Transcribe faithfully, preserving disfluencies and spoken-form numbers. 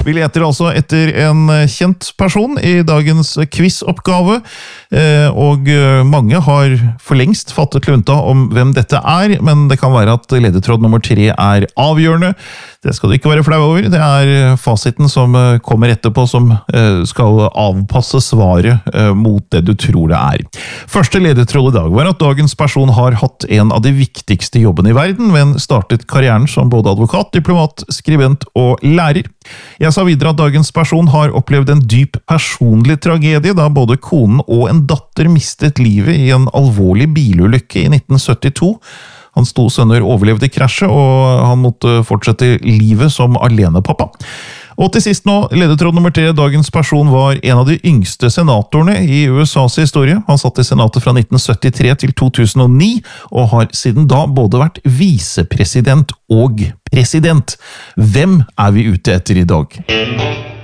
Vi leter altså etter en kjent person i dagens quizoppgave, og mange har for lengst fattet lunta om hvem dette er, men det kan være at ledetråd nummer tre er avgjørende. Det skal du ikke være flau over. Det er fasiten som kommer etterpå som skal avpasse svaret mot det du tror det er. Første ledetråd i dag var at dagens person har hatt en av de viktigste jobbene i verden, men startet karrieren som både advokat, diplomat, skribent og lærer. Jeg sa videre at dagens person har opplevd en dyp personlig tragedie, da både konen og en datter mistet livet i en alvorlig bilulykke i nitten syttito. Hans to sønner overlevde krasjet, og han måtte fortsette livet som alenepappa. Og til sist nå, ledetråd nummer tre, dagens person var en av de yngste senatorene i U S A's historie. Han satt i senatet fra nitten syttitre til to tusen og ni, og har siden da både vært visepresident og president. Hvem er vi ute etter i dag?